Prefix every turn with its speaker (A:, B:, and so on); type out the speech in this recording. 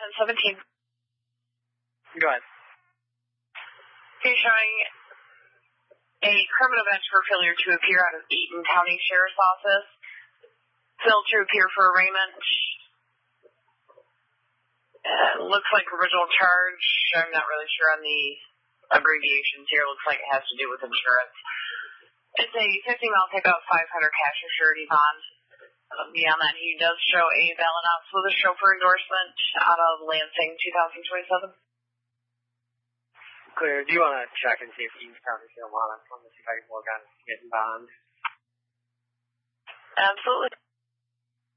A: 1017.
B: Go ahead.
A: He's showing a criminal bench for failure to appear out of Eaton County Sheriff's Office. Failed to appear for arraignment. Looks like original charge. I'm not really sure on the abbreviations here. Looks like it has to do with insurance. It's a 50-mile takeout, 500 cash or surety bond. Beyond that, he does show a valid ops with a chauffeur endorsement out of Lansing, 2027.
B: Clear. Do you want to check and see if Eaton County still on it? Let me see if I can work on getting bonds.
A: Absolutely.